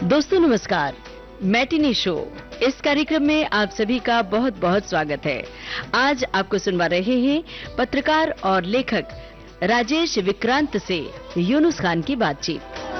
दोस्तों नमस्कार, matinee show इस कार्यक्रम में आप सभी का बहुत बहुत स्वागत है। आज आपको सुनवा रहे हैं पत्रकार और लेखक राजेश विक्रांत से यूनुस खान की बातचीत।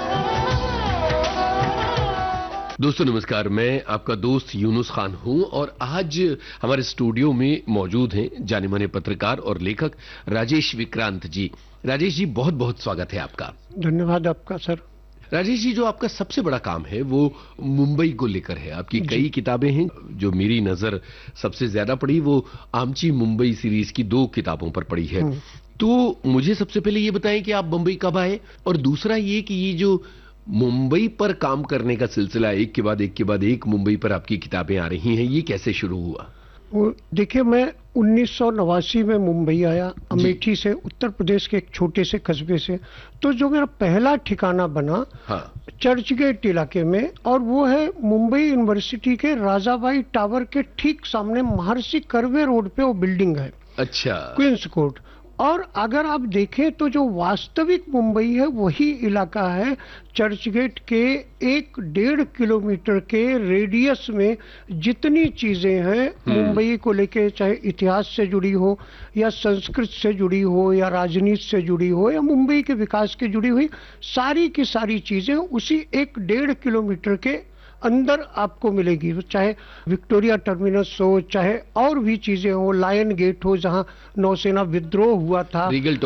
दोस्तों नमस्कार, मैं आपका दोस्त यूनुस खान हूं और आज हमारे स्टूडियो में मौजूद हैं जाने माने पत्रकार और लेखक राजेश विक्रांत जी। राजेश जी, बहुत बहुत स्वागत है आपका। धन्यवाद आपका सर। राजेश जी, जो आपका सबसे बड़ा काम है वो मुंबई को लेकर है। आपकी कई किताबें हैं, जो मेरी नजर सबसे ज्यादा पड़ी वो आमची मुंबई सीरीज की 2 किताबों पर पड़ी है। तो मुझे सबसे पहले ये बताएं कि आप मुंबई कब आए, और दूसरा ये कि ये जो मुंबई पर काम करने का सिलसिला एक के बाद एक मुंबई पर आपकी किताबें आ रही हैं, ये कैसे शुरू हुआ? देखिए, मैं 1989 में मुंबई आया, अमेठी से, उत्तर प्रदेश के एक छोटे से कस्बे से। तो जो मेरा पहला ठिकाना बना चर्च गेट इलाके में, और वो है मुंबई यूनिवर्सिटी के राजाबाई टावर के ठीक सामने महर्षि कर्वे रोड पे वो बिल्डिंग है। अच्छा, क्वींस कोर्ट। और अगर आप देखें तो जो वास्तविक मुंबई है वही इलाका है। चर्च गेट के 1-1.5 किलोमीटर के रेडियस में जितनी चीजें हैं मुंबई को लेके, चाहे इतिहास से जुड़ी हो या संस्कृत से जुड़ी हो या राजनीति से जुड़ी हो या मुंबई के विकास के जुड़ी हुई, सारी की सारी चीजें उसी 1-1.5 किलोमीटर के अंदर आपको मिलेगी। चाहे विक्टोरिया टर्मिनस हो, चाहे और भी चीजें हो, लायन गेट हो जहां नौसेना विद्रोह हुआ था, रीगल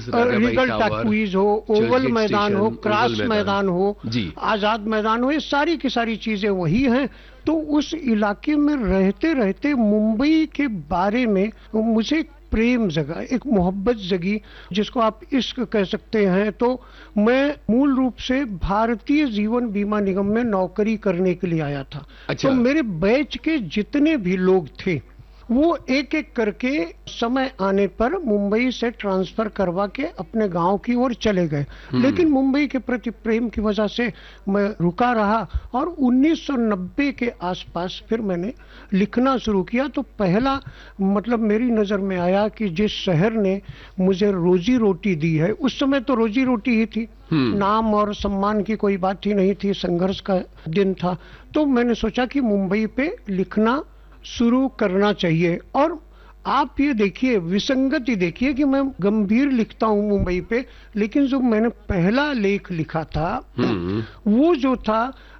टॉकीज हो, ओवल मैदान हो, क्रॉस मैदान हो, आजाद मैदान हो, ये सारी की सारी चीजें वही हैं। तो उस इलाके में रहते रहते मुंबई के बारे में मुझे प्रेम जगा, एक मोहब्बत जगी, जिसको आप इश्क कह सकते हैं। तो मैं मूल रूप से भारतीय जीवन बीमा निगम में नौकरी करने के लिए आया था। अच्छा। तो मेरे बैच के जितने भी लोग थे वो एक एक करके समय आने पर मुंबई से ट्रांसफर करवा के अपने गांव की ओर चले गए। लेकिन मुंबई के प्रति प्रेम की वजह से मैं रुका रहा, और 1990 के आसपास फिर मैंने लिखना शुरू किया। तो पहला मतलब मेरी नजर में आया कि जिस शहर ने मुझे रोजी रोटी दी है, उस समय तो रोजी रोटी ही थी, नाम और सम्मान की कोई बात ही नहीं थी, संघर्ष का दिन था। तो मैंने सोचा कि मुंबई पे लिखना शुरू करना चाहिए। और आप ये देखिए, विसंगति देखिए कि मैं गंभीर लिखता हूं मुंबई पे, लेकिन जो मैंने पहला लेख लिखा था वो जो था,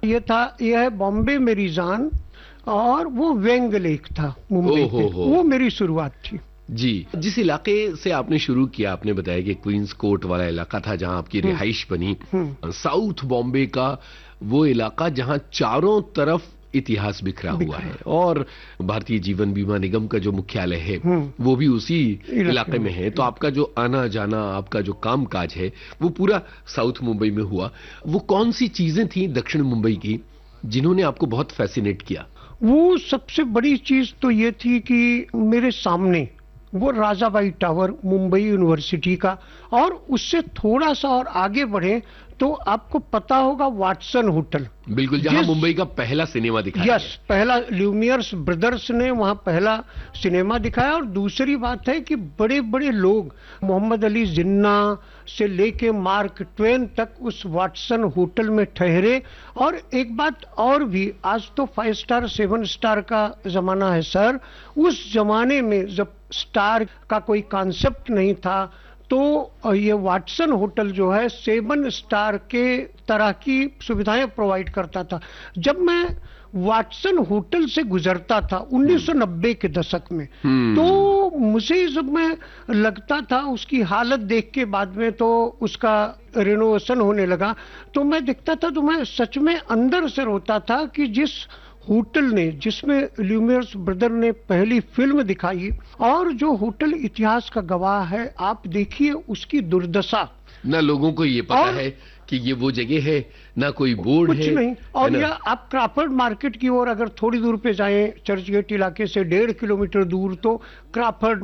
यह है बॉम्बे मेरी जान, और वो व्यंग लेख था मुंबई पे। वो मेरी शुरुआत थी जी। जिस इलाके से आपने शुरू किया, आपने बताया कि क्वींस कोर्ट वाला इलाका था जहां आपकी रिहाइश बनी, साउथ बॉम्बे का वो इलाका जहां चारों तरफ इतिहास बिखरा हुआ है, और भारतीय जीवन बीमा निगम का जो मुख्यालय है वो भी उसी इलाके में है। तो आपका जो आना जाना, आपका जो कामकाज है वो पूरा साउथ मुंबई में हुआ। वो कौन सी चीजें थी दक्षिण मुंबई की जिन्होंने आपको बहुत फैसिनेट किया? वो सबसे बड़ी चीज तो ये थी कि मेरे सामने वो राजाबाई टावर मुंबई यूनिवर्सिटी का, और उससे थोड़ा सा और आगे बढ़े तो आपको पता होगा वाटसन होटल, बिल्कुल, जहां मुंबई का पहला सिनेमा दिखाया। यस, पहला ल्यूमियर्स ब्रदर्स ने वहां पहला सिनेमा दिखाया। और दूसरी बात है कि बड़े बड़े लोग, मोहम्मद अली जिन्ना से लेके मार्क ट्वेन तक उस वाटसन होटल में ठहरे। और एक बात और भी, आज तो 5 स्टार 7 स्टार का जमाना है सर। उस जमाने में जब स्टार का कोई कॉन्सेप्ट नहीं था, तो ये वाटसन होटल जो है 7 स्टार के तरह की सुविधाएं प्रोवाइड करता था। जब मैं वाटसन होटल से गुजरता था 1990 के दशक में, तो मुझे जब मैं लगता था, उसकी हालत देख के बाद में तो उसका रिनोवेशन होने लगा, तो मैं दिखता था, तो मैं सच में अंदर से रोता था कि जिस होटल ने, जिसमें ल्यूमियर्स ब्रदर ने पहली फिल्म दिखाई, और जो होटल इतिहास का गवाह है, आप देखिए उसकी दुर्दशा। ना लोगों को ये पता है कि ये वो जगह है, ना कोई बोर्ड है, कुछ नहीं। और या आप क्राफर्ड मार्केट की ओर अगर थोड़ी दूर पे जाएं, चर्च गेट इलाके से 1.5 किलोमीटर दूर, तो क्राफर्ड